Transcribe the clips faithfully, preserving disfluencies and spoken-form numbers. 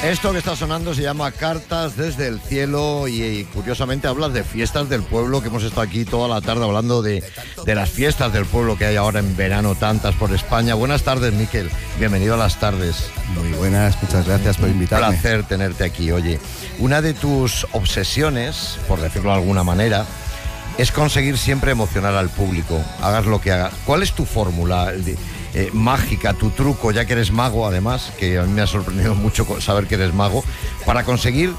Esto que está sonando se llama Cartas desde el cielo y, y curiosamente hablas de fiestas del pueblo, que hemos estado aquí toda la tarde hablando de, de las fiestas del pueblo que hay ahora en verano, tantas por España. Buenas tardes, Miquel. Bienvenido a las tardes. Muy buenas, muchas gracias por invitarme. Un placer tenerte aquí. Oye, una de tus obsesiones, por decirlo de alguna manera, es conseguir siempre emocionar al público, hagas lo que hagas. ¿Cuál es tu fórmula eh, mágica, tu truco, ya que eres mago además, que a mí me ha sorprendido mucho saber que eres mago, para conseguir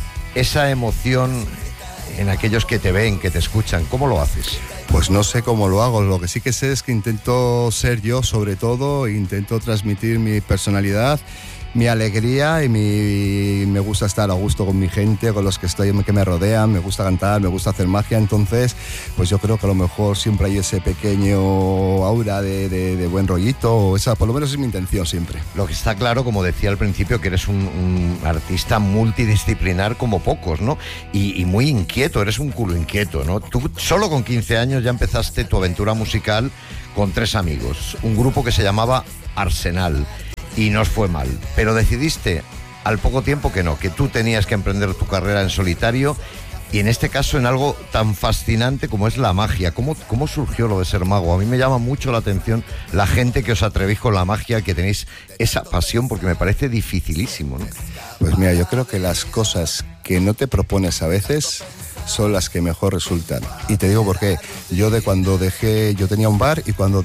esa emoción en aquellos que te ven, que te escuchan? ¿Cómo lo haces? Pues no sé cómo lo hago, lo que sí que sé es que intento ser yo sobre todo, intento transmitir mi personalidad, mi alegría y mi, me gusta estar a gusto con mi gente, con los que estoy, que me rodean, me gusta cantar, me gusta hacer magia. Entonces pues yo creo que a lo mejor siempre hay ese pequeño aura de, de, de buen rollito, o esa por lo menos es mi intención siempre. Lo que está claro, como decía al principio, que eres un, un artista multidisciplinar como pocos, ¿no? Y, y muy inquieto, eres un culo inquieto, ¿no? Tú solo con quince años ya empezaste tu aventura musical con tres amigos, un grupo que se llamaba Arsenal. Y nos fue mal, pero decidiste al poco tiempo que no, que tú tenías que emprender tu carrera en solitario, y en este caso en algo tan fascinante como es la magia. ¿Cómo, cómo surgió lo de ser mago? A mí me llama mucho la atención la gente que os atrevéis con la magia, que tenéis esa pasión, porque me parece dificilísimo, ¿no? Pues mira, yo creo que las cosas que no te propones a veces son las que mejor resultan. Y te digo por qué. Yo de cuando dejé, yo tenía un bar, y cuando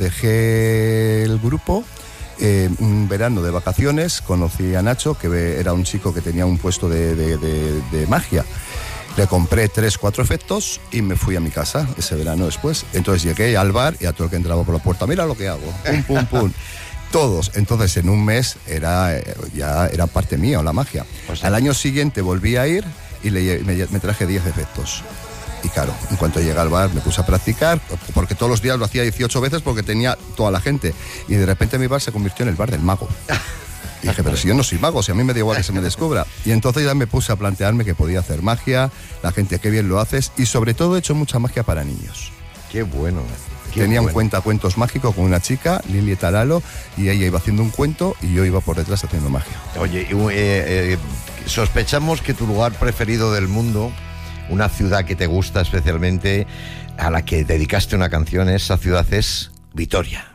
dejé el grupo, Eh, un verano de vacaciones, conocí a Nacho, que era un chico que tenía un puesto de, de, de, de magia. Le compré tres, cuatro efectos y me fui a mi casa ese verano después. Entonces llegué al bar y a todo el que entraba por la puerta, mira lo que hago, pum, pum, pum. Todos. Entonces en un mes era ya era parte mía la magia. Pues al año siguiente volví a ir y le, me, me traje diez efectos. Y claro, en cuanto llegué al bar me puse a practicar, porque todos los días lo hacía dieciocho veces porque tenía toda la gente. Y de repente mi bar se convirtió en el bar del mago. Y dije, pero si yo no soy mago, si a mí me da igual que se me descubra. Y entonces ya me puse a plantearme que podía hacer magia, la gente, qué bien lo haces, y sobre todo he hecho mucha magia para niños. Qué bueno. Qué Tenía bueno. un cuentacuentos mágico con una chica, Lili Taralo, y ella iba haciendo un cuento y yo iba por detrás haciendo magia. Oye, eh, eh, sospechamos que tu lugar preferido del mundo, una ciudad que te gusta especialmente, a la que dedicaste una canción, esa ciudad es Vitoria.